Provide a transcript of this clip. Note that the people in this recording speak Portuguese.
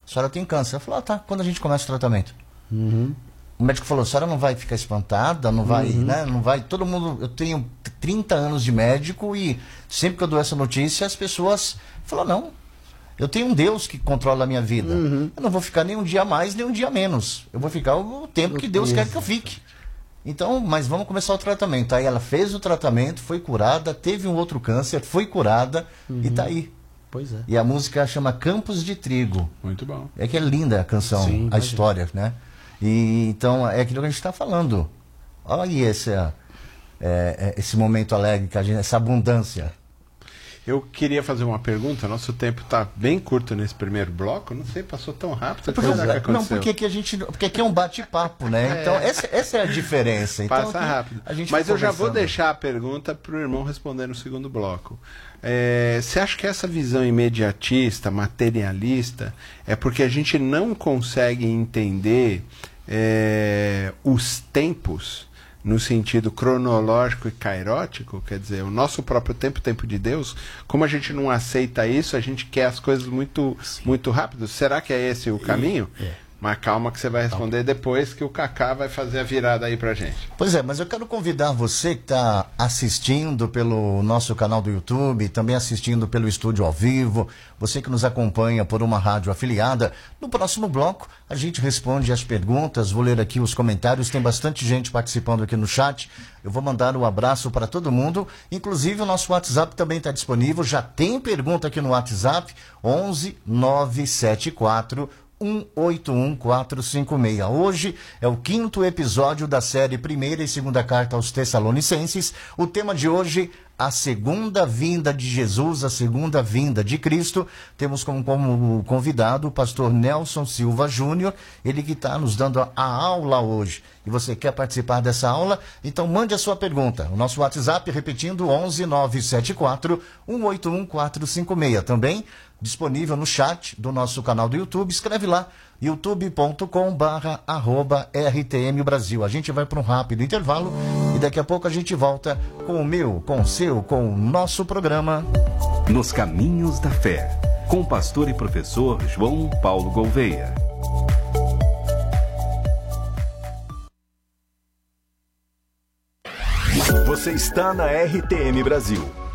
senhora tem câncer. Ela falou, tá, quando a gente começa o tratamento? O médico falou, a senhora não vai ficar espantada, não vai, né? Não vai. Todo mundo, eu tenho 30 anos de médico e sempre que eu dou essa notícia, as pessoas falam, não, eu tenho um Deus que controla a minha vida. Eu não vou ficar nem um dia a mais, nem um dia a menos. Eu vou ficar o tempo que Deus quer que eu fique. Então, mas vamos começar o tratamento. Aí ela fez o tratamento, foi curada, teve um outro câncer, foi curada e tá aí. Pois é. E a música chama Campos de Trigo. Muito bom. É que é linda a canção, Sim, a imagina. história, né? E então é aquilo que a gente está falando. Olha aí esse momento alegre, que a gente, essa abundância. Eu queria fazer uma pergunta, nosso tempo está bem curto nesse primeiro bloco, não sei, passou tão rápido. Não, porque aqui é um bate-papo, né? Então essa é a diferença. Então, Passa rápido. Mas eu já vou deixar a pergunta para o irmão responder no segundo bloco. Você acha que essa visão imediatista, materialista, é porque a gente não consegue entender os tempos no sentido cronológico e cairótico, quer dizer, o nosso próprio tempo, o tempo de Deus, como a gente não aceita isso, a gente quer as coisas muito rápido. Será que é esse o caminho? Mas calma que você vai responder depois, que o Cacá vai fazer a virada aí pra gente. Pois é, mas eu quero convidar você que está assistindo pelo nosso canal do YouTube, também assistindo pelo estúdio ao vivo, você que nos acompanha por uma rádio afiliada. No próximo bloco, a gente responde as perguntas, vou ler aqui os comentários, tem bastante gente participando aqui no chat. Eu vou mandar um abraço para todo mundo, inclusive o nosso WhatsApp também está disponível, já tem pergunta aqui no WhatsApp, 11 974 181-456. Hoje é o 5º episódio da série Primeira e Segunda Carta aos Tessalonicenses. O tema de hoje, a segunda vinda de Jesus, a segunda vinda de Cristo. Temos como convidado o pastor Nelson Silva Júnior, ele que está nos dando a aula hoje. E você quer participar dessa aula? Então mande a sua pergunta. O nosso WhatsApp, repetindo, 11 974 181 456. Também disponível no chat do nosso canal do YouTube. Escreve lá, youtube.com/RTM Brasil. A gente vai para um rápido intervalo e daqui a pouco a gente volta com o meu, com o seu, com o nosso programa Nos Caminhos da Fé, com o pastor e professor João Paulo Gouveia. Você está na RTM Brasil.